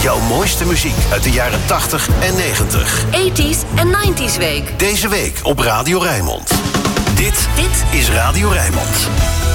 Jouw mooiste muziek uit de jaren 80 en 90. 80s en 90s week. Deze week op Radio Rijnmond. Dit is Radio Rijnmond.